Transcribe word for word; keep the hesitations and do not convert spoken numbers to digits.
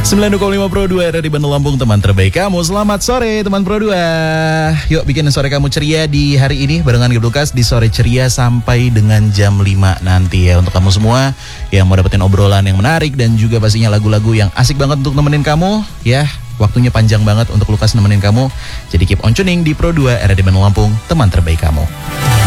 sembilan dua koma lima Pro dua R R I Bandung Lampung, teman terbaik kamu. Selamat sore teman Pro dua. Yuk bikin sore kamu ceria di hari ini barengan Gib Lukas di Sore Ceria sampai dengan jam lima nanti ya. Untuk kamu semua yang mau dapetin obrolan yang menarik dan juga pastinya lagu-lagu yang asik banget untuk nemenin kamu ya. Waktunya panjang banget untuk Lukas nemenin kamu. Jadi keep on tuning di Pro dua R R I Bandung Lampung, teman terbaik kamu.